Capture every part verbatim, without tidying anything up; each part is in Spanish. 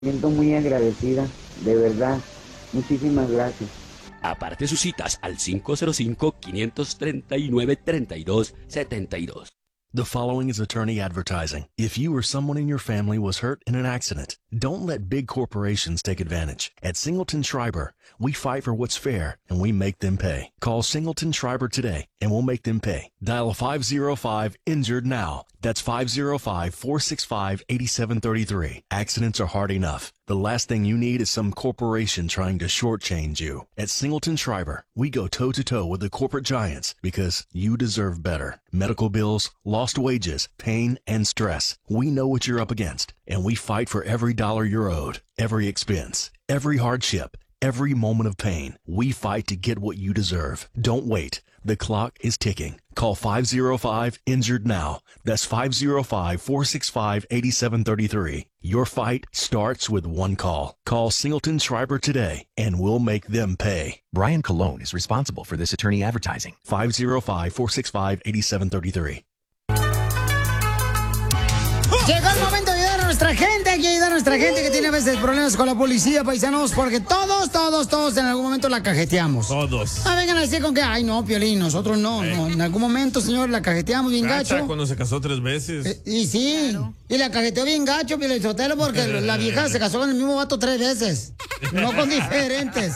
siento muy agradecida, de verdad. Muchísimas gracias. Aparte sus citas al cinco cero cinco, cinco tres nueve, tres dos siete dos. The following is attorney advertising. If you or someone in your family was hurt in an accident, don't let big corporations take advantage. At Singleton Schreiber, we fight for what's fair and we make them pay. Call Singleton Schreiber today and we'll make them pay. Dial five oh five injured now. That's five oh five, four six five, eight seven three three. Accidents are hard enough. The last thing you need is some corporation trying to shortchange you. At Singleton Schreiber, we go toe-to-toe with the corporate giants because you deserve better. Medical bills, lost wages, pain, and stress. We know what you're up against, and we fight for every dollar you're owed, every expense, every hardship, every moment of pain. We fight to get what you deserve. Don't wait. The clock is ticking. Call five oh five injured now. That's five oh five, four six five, eight seven three three. Your fight starts with one call. Call Singleton Schreiber today and we'll make them pay. Brian Colon is responsible for this attorney advertising. five oh five, four six five, eight seven three three. Llegó el momento de ayudar a nuestra gente, hay que ayudar a nuestra gente que tiene a veces problemas con la policía, paisanos, porque todos, todos, todos en algún momento la cajeteamos. Todos. Ah, vengan a decir con que, ay no, Piolín, nosotros no, no, en algún momento, señor, la cajeteamos bien Cacha, gacho. cuando se casó tres veces. Eh, y sí, claro. Y la cajeteó bien gacho, Piolín Sotelo, porque la vieja se casó con el mismo vato tres veces, no con diferentes.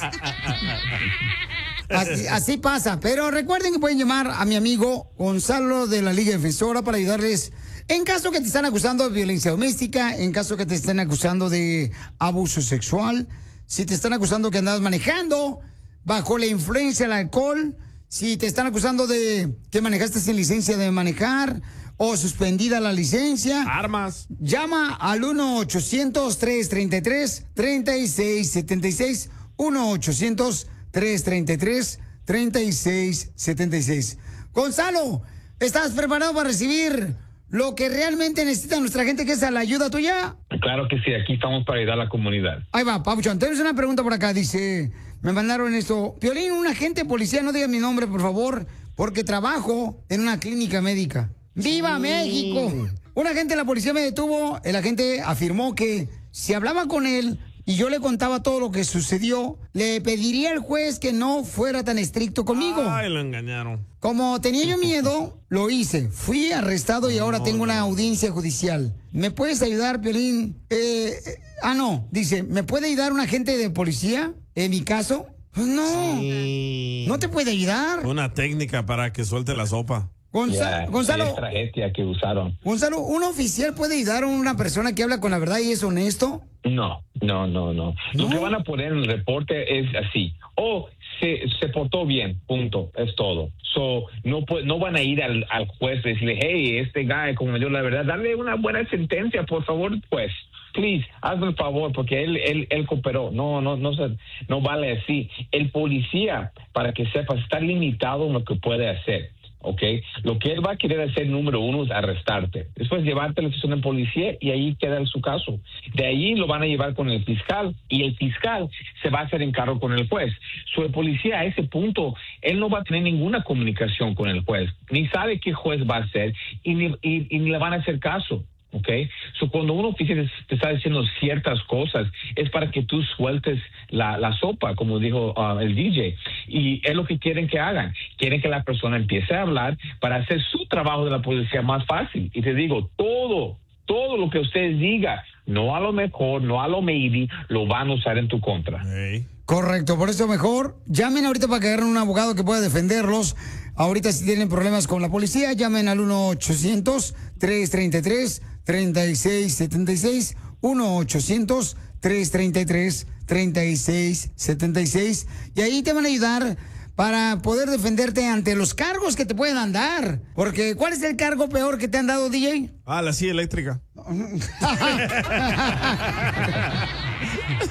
Así, así pasa, pero recuerden que pueden llamar a mi amigo Gonzalo de la Liga Defensora para ayudarles en caso que te están acusando de violencia doméstica, en caso que te estén acusando de abuso sexual, si te están acusando que andas manejando bajo la influencia del alcohol, si te están acusando de que manejaste sin licencia de manejar o suspendida la licencia. Armas. Llama al uno ochocientos, tres treinta y tres, treinta y seis setenta y seis, uno ochocientos, tres treinta y tres, treinta y seis setenta y seis. Gonzalo, ¿estás preparado para recibir lo que realmente necesita nuestra gente, que es la ayuda tuya? Claro que sí, aquí estamos para ayudar a la comunidad. Ahí va, Papuchón, tenemos una pregunta por acá, dice, me mandaron esto. Piolín, un agente policía, no diga mi nombre, por favor, porque trabajo en una clínica médica. ¡Viva sí. México! Un agente de la policía me detuvo, el agente afirmó que si hablaba con él y yo le contaba todo lo que sucedió, le pediría al juez que no fuera tan estricto conmigo. Ay, lo engañaron. Como tenía yo miedo, lo hice. Fui arrestado y ahora no, tengo una audiencia judicial. ¿Me puedes ayudar, Piolín? Eh, eh, ah, no. Dice, ¿me puede ayudar un agente de policía en mi caso? Pues no. Sí. ¿No te puede ayudar? Una técnica para que suelte la sopa. Gonza yeah, Gonzalo, es estrategia que usaron. Gonzalo, ¿un oficial puede ayudar a una persona que habla con la verdad y es honesto? No, no, no, no. ¿No? Lo que van a poner en el reporte es así. O se, se portó bien, punto, es todo. So, no, no van a ir al, al juez y decirle, hey, este guy, como me dio la verdad, dale una buena sentencia, por favor, pues. Please, hazme el favor, porque él, él, él cooperó. No, no, no, se, no vale así. El policía, para que sepas, está limitado en lo que puede hacer. ¿Ok? Lo que él va a querer hacer, número uno, es arrestarte. Después llevarte a la estación de policía y ahí queda su caso. De ahí lo van a llevar con el fiscal y el fiscal se va a hacer encargo con el juez. So, el policía a ese punto, él no va a tener ninguna comunicación con el juez. Ni sabe qué juez va a hacer y ni, y, y ni le van a hacer caso. ¿Ok? So, cuando un oficial te está diciendo ciertas cosas, es para que tú sueltes la, la sopa, como dijo uh, el D J. Y es lo que quieren que hagan. Quieren que la persona empiece a hablar para hacer su trabajo de la policía más fácil. Y te digo, todo, todo lo que ustedes digan, no a lo mejor, no a lo maybe, lo van a usar en tu contra. Hey. Correcto, por eso mejor llamen ahorita para que agarren un abogado que pueda defenderlos. Ahorita si tienen problemas con la policía, llamen al uno ochocientos, tres treinta y tres, treinta y seis setenta y seis, uno ochocientos, tres treinta y tres, treinta y seis setenta y seis, y ahí te van a ayudar para poder defenderte ante los cargos que te puedan dar. Porque, ¿cuál es el cargo peor que te han dado, D J? Ah, la silla eléctrica.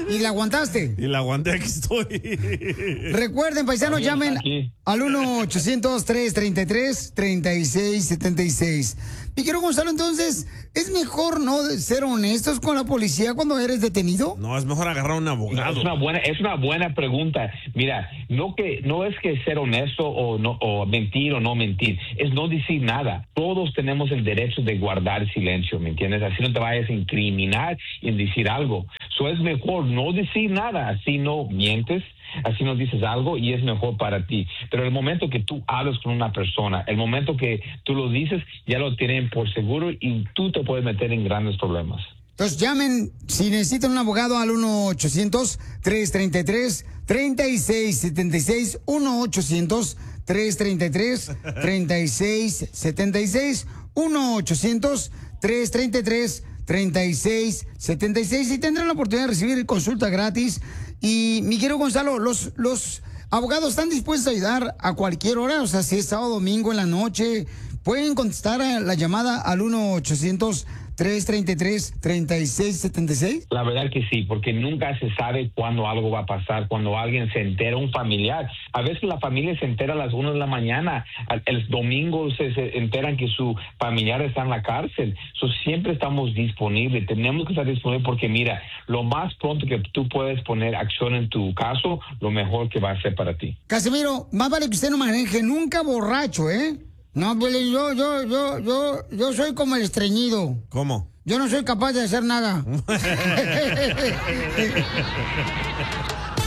¿Y la aguantaste? Y la aguanté, aquí estoy. Recuerden, paisanos, También llamen aquí. al uno ochocientos, tres treinta y tres, treinta y seis setenta y seis. Mi querido Gonzalo, entonces, ¿es mejor no ser honestos con la policía cuando eres detenido? No, es mejor agarrar a un No, abogado. es una buena, es una buena pregunta. Mira, no que no es que ser honesto o no o mentir o no mentir, es no decir nada. Todos tenemos el derecho de guardar silencio, ¿me entiendes? Así no te vayas a incriminar y en decir algo. So es mejor no decir nada, así no mientes. Así no dices algo y es mejor para ti. Pero el momento que tú hablas con una persona, el momento que tú lo dices, ya lo tienen por seguro y tú te puedes meter en grandes problemas. Entonces llamen, si necesitan un abogado, al uno ochocientos, tres treinta y tres, treinta y seis setenta y seis, uno ochocientos, tres treinta y tres, treinta y seis setenta y seis, uno ochocientos, tres treinta y tres, treinta y seis setenta y seis, y tendrán la oportunidad de recibir consulta gratis. Y mi querido Gonzalo, los, los abogados están dispuestos a ayudar a cualquier hora, o sea, si es sábado, domingo, en la noche, pueden contestar a la llamada al uno ochocientos, tres treinta y tres, treinta y seis setenta y seis. La verdad que sí, porque nunca se sabe cuándo algo va a pasar, cuando alguien se entera, un familiar. A veces la familia se entera a las una de la mañana, al- el domingo se, se enteran que su familiar está en la cárcel. So, siempre estamos disponibles, tenemos que estar disponibles porque mira, lo más pronto que tú puedes poner acción en tu caso, lo mejor que va a ser para ti. Casimiro, más vale que usted no maneje nunca borracho, ¿eh? No, pues yo, yo, yo, yo, yo soy como el estreñido. ¿Cómo? Yo no soy capaz de hacer nada.